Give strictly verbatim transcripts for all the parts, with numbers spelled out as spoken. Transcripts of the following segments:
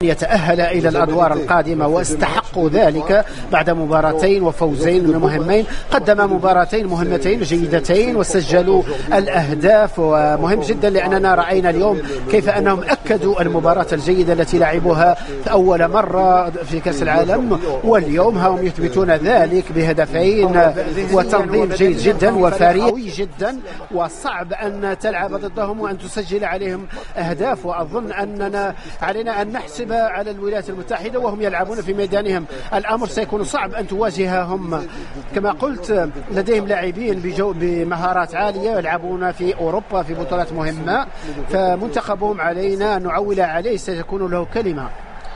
يتأهل إلى الأدوار القادمة، واستحقوا ذلك بعد مباراتين وفوزين مهمين. قدم مباراتين مهمتين جيدتين وسجلوا الأهداف، ومهم جدا لأننا رأينا اليوم كيف أنهم أكدوا المباراة الجيدة التي لعبوها أول مرة في كأس العالم، واليوم هم يثبتون ذلك بهدفين وتنظيم جيد جدا وفريق قوي جدا، وصعب أن تلعب ضدهم وأن تسجل عليهم أهداف. وأظن أننا علينا أن نحسب على الولايات المتحدة وهم يلعبون في ميدانهم، الأمر سيكون صعب أن تواجههم. كما قلت لديهم لاعبين بجو بمهارات عالية يلعبون في أوروبا في بطولات مهمة، فمنتخبهم علينا أن نعول عليه، سيكون له كلمة.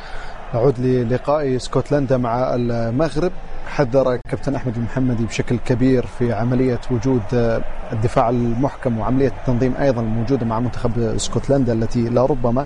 نعود للقاء اسكتلندا مع المغرب. حذر كابتن أحمد المحمدي بشكل كبير في عملية وجود الدفاع المحكم وعملية التنظيم أيضا الموجودة مع منتخب اسكتلندا التي لربما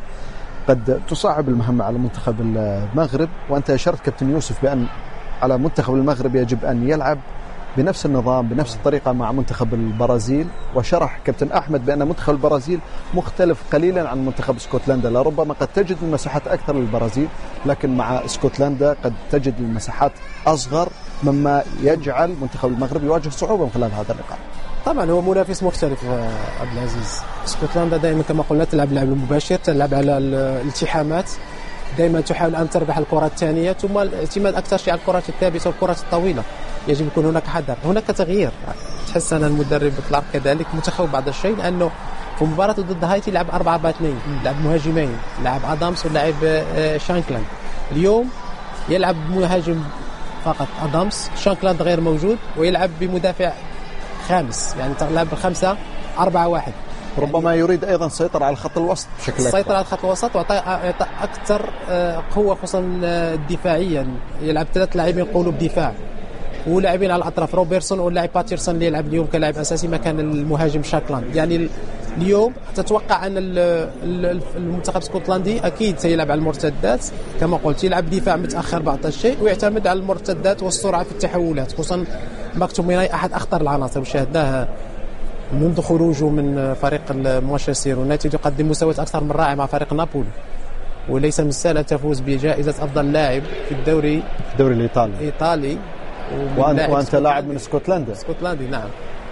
قد تصعب المهمة على منتخب المغرب. وأنت أشرت كابتن يوسف بأن على منتخب المغرب يجب أن يلعب بنفس النظام بنفس الطريقة مع منتخب البرازيل، وشرح كابتن أحمد بأن منتخب البرازيل مختلف قليلا عن منتخب اسكتلندا. لربما قد تجد المساحات أكثر للبرازيل، لكن مع اسكتلندا قد تجد المساحات أصغر، مما يجعل منتخب المغرب يواجه صعوبة من خلال هذا اللقاء. طبعا هو منافس مختلف عبد العزيز. اسكتلندا دائما كما قلنا تلعب اللعب المباشر، تلعب على الالتحامات، دائما تحاول أن تربح الكرة الثانية، ثم الاعتماد أكثر شيء على الكرات الثابتة والكرات الطويلة. يجب يكون هناك حذر، هناك تغيير. تحسن المدرب كلارك كذلك متخوف بعض الشيء، لأنه في مباراة ضد هايتي لعب أربعة أربعة اثنين، لعب مهاجمين، لعب آدامس ولعب شانكلاند. اليوم يلعب مهاجم فقط آدامس، شانكلاند غير موجود، ويلعب بمدافع خامس، يعني تلعب بخمسة أربعة واحد. ربما يريد أيضا السيطرة على خط الوسط بشكل أكبر، السيطرة على خط الوسط ويعطي أكثر قوة خصوصا دفاعيا. يلعب ثلاث لاعبين قلوب دفاع ولاعبين على الأطراف، روبرتسون واللاعب باترسون اللي يلعب اليوم كلاعب أساسي مكان المهاجم شاكلاند. يعني اليوم تتوقع أن المنتخب الاسكتلندي أكيد سيلعب على المرتدات كما قلت، يلعب دفاع متأخر بعض الشيء ويعتمد على المرتدات والسرعة في التحولات، خصوصا ماكتوميناي أحد أخطر العناصر وشاهدناه منذ خروجه من فريق مانشستر يونايتد، يقدم مستويات أكثر من رائعة مع فريق نابولي، وليس من السهل أن تفوز بجائزة أفضل لاعب في الدوري في الدوري الإيطالي إيطالي وأنت, وأنت لاعب من اسكتلندا. اسكتلندي نعم.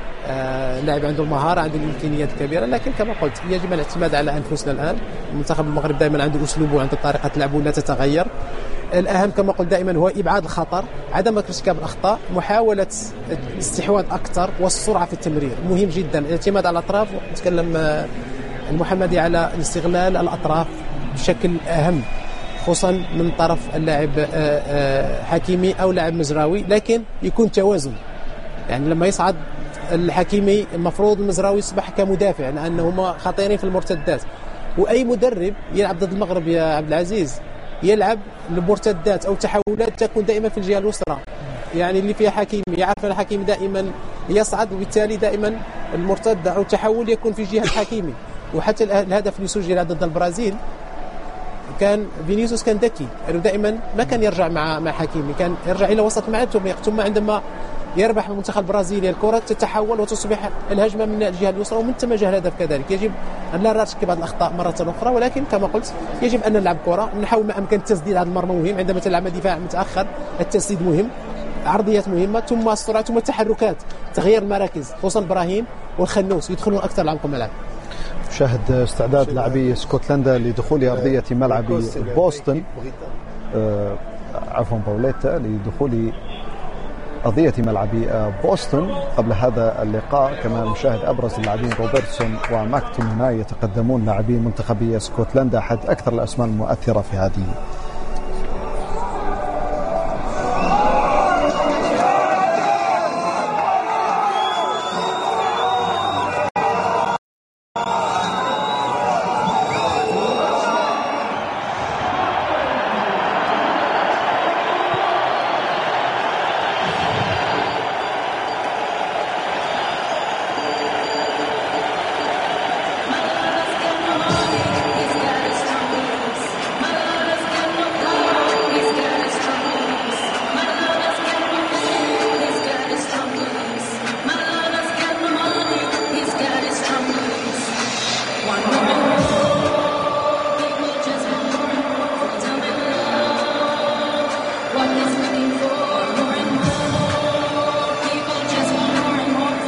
آه لاعب عنده المهارة، عنده الإمكانيات الكبيرة، لكن كما قلت يجب الاعتماد على أنفسنا الآن. المنتخب المغرب دائما عنده أسلوبه وعنده طريقة لعبه لا تتغير. الأهم كما قلت دائما هو إبعاد الخطر، عدم ارتكاب الأخطاء، محاولة الاستحواذ أكثر والسرعة في التمرير مهم جدا. الاعتماد على الأطراف، نتكلم المحمدي على استغلال الأطراف بشكل أهم، خصوصا من طرف اللاعب حكيمي أو لاعب مزراوي، لكن يكون توازن. يعني لما يصعد الحكيمي المفروض المزراوي يصبح كمدافع، لأنهما خطيرين في المرتدات. وأي مدرب يلعب ضد المغرب يا عبد العزيز يلعب المرتدات أو تحولات تكون دائما في الجهة اليسرى، يعني اللي فيها حكيمي يعرف الحكيمي دائما يصعد، وبالتالي دائما المرتد أو التحول يكون في جهة الحكيمي. وحتى الهدف اللي سجل ضد البرازيل كان فينيسيوس كان ذكي، يعني دائما ما كان يرجع مع مع حكيمي، كان يرجع إلى وسط معه، ثم عندما يربح المنتخب البرازيلي الكرة تتحول وتصبح الهجمة من الجهة اليسرى، ومن ثم جاء الهدف كذلك. يجب أن لا نرتكب هذه الأخطاء مرة أخرى، ولكن كما قلت يجب أن نلعب كرة، نحاول ما أمكن التسديد على المرمى مهم. عندما تلعب دفاع متأخر التسديد مهم، عرضيات مهمة، ثم السرعة، ثم التحركات، تغيير المراكز، خصوصا إبراهيم والخنوس يدخلون أكثر لعمق الملعب. شاهد استعداد لاعبي اسكتلندا لدخول أرضية ملعب بوسطن آه عفوا باوليتا لدخول أرضية ملعب بوسطن. قبل هذا اللقاء كما نشاهد أبرز اللاعبين روبرتسون وماكتوميناي يتقدمون لاعبي منتخبي اسكتلندا، أحد أكثر الأسماء المؤثرة في هذه